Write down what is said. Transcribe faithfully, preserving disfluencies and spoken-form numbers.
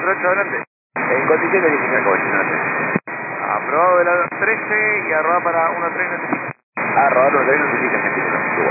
cuatro ocho, adelante. En condiciones de diecinueve coordinadas. Aprobado de la trece y arroba para uno tres notifica. Arroba uno tres notifica,